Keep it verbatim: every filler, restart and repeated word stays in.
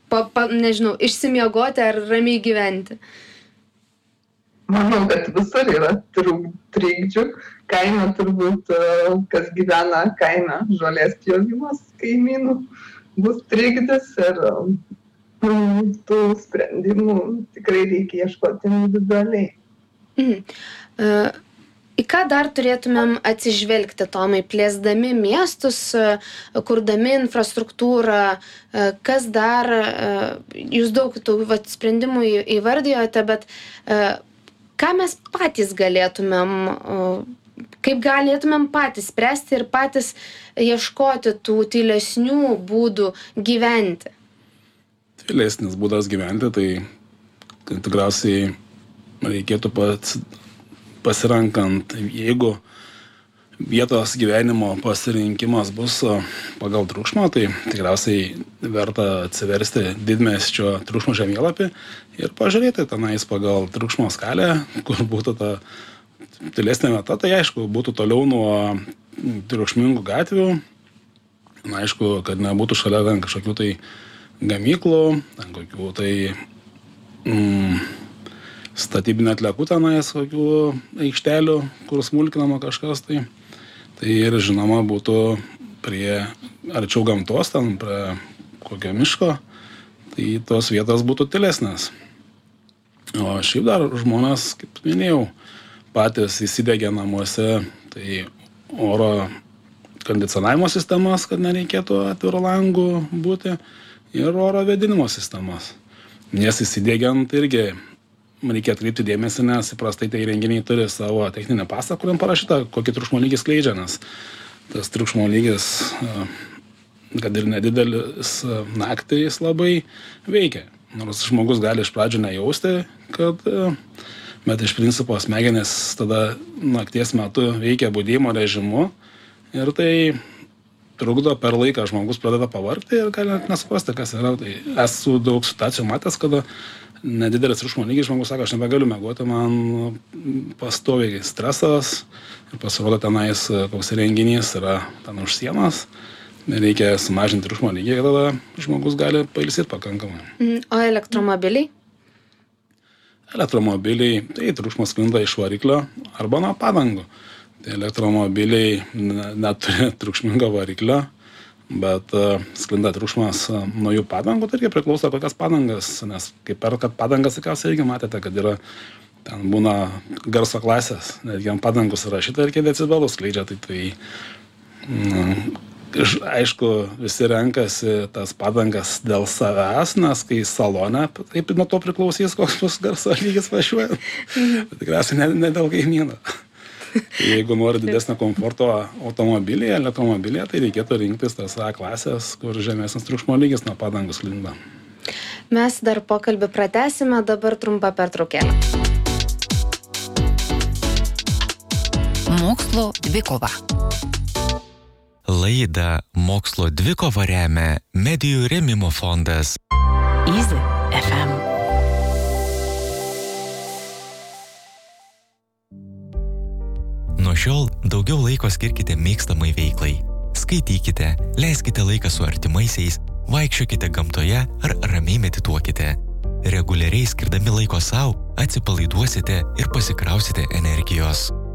pa, pa, nežinau, išsimiegoti ar ramiai gyventi? Manau, kad visur yra trikdžių. Kaime turbūt, kas gyvena kaime, žolės pjovimas kaimynų bus trikdis ir mm, tų sprendimų tikrai reikia ieškoti individualiai. Mhm. Uh, į ką dar turėtumėm atsižvelgti, Tomai, plėsdami miestus, kurdami infrastruktūrą, uh, kas dar, uh, jūs daug tų vat, sprendimų įvardijote, bet uh, ką mes patys galėtumėm, uh, kaip galėtumėm patys spręsti ir patys ieškoti tų tylesnių būdų gyventi? Tylesnis būdas gyventi, tai, tai tikriausiai reikėtų pats pasirankant, jeigu vietos gyvenimo pasirinkimas bus pagal triukšmą, tai tikriausiai verta atsiversti didmiesčio triukšmo žemėlapį ir pažiūrėti tenais pagal triukšmo skalę, kur būtų ta tylesnė vieta, tai aišku, būtų toliau nuo triukšmingų gatvių, na, aišku, kad nebūtų šalia ten kažkokių tai gamyklų, ten kokių tai mm, statybinio atliekų tenais, kokių aikštelių, kur smulkinama kažkas tai. Tai ir žinoma būtų prie arčiau gamtos, ten prie kokio miško, tai tos vietos būtų tylesnės. O šiaip dar žmonės, kaip minėjau, patys įsidegė namuose, tai oro kondicionavimo sistemas, kad nereikėtų atviro langų būti, ir oro vėdinimo sistemas. Nes įsidėgiant irgi reikia atkreipti dėmesį, nes įprastai tai įrenginiai turi savo techninę pastą, kuriam parašyta, kokį triukšmo lygį skleidžia, nes tas triukšmo lygis, kad ir nedidelis, naktį jis labai veikia. Nors žmogus gali iš pradžių nejausti, kad, bet iš principo smegenys tada nakties metu veikia budėjimo režimu ir tai trukdo per laiką, žmogus pradeda pavargti ir gali net nesuprasti, kas yra. Tai esu daug situacijų matęs, kada nedidelis triukšmo lygis, žmogus sako, aš nebegaliu miegoti, man pastoviai stresas ir pasirodo tenais koks renginys yra ten už sienos. Reikia sumažinti triukšmo lygį ir tada žmogus gali pailsėti pakankamai. O elektromobiliai? Elektromobiliai, tai triukšmas sklinda iš variklio arba nuo padangų. Tai elektromobiliai neturi triukšmingo variklio, bet uh, sklinda triukšmas uh, nuo jų padangų, tai irgi priklauso kokias padangas, nes kaip perkat padangas, tikriausiai irgi matėte, kad yra, ten būna garso klasės, netgi ant padangų surašyta ir kiek decibelų skleidžia, tai tai, mm, aišku, visi renkasi tas padangas dėl savęs, nes kai salone, taip nuo to priklausys, koks bus garso lygis važiuojant, bet tikriausiai ne, ne dėl kaimyno. Jeigu nori didesnio komforto automobilyje, elektromobilyje, tai reikėtų rinktis tas A klasės, kur žemesnis triukšmo lygis nuo padangų sklinda. Mes dar pokalbį pratęsime, dabar trumpa pertraukėlė. Mokslo dvikova. Laidą Mokslo dvikova remia Medijų rėmimo fondas. Easy F M. Nuo šiol daugiau laiko skirkite mėgstamai veiklai. Skaitykite, leiskite laiką su artimaisiais, vaikščiokite gamtoje ar ramiai medituokite. Reguliariai skirdami laiko sau, atsipalaiduosite ir pasikrausite energijos.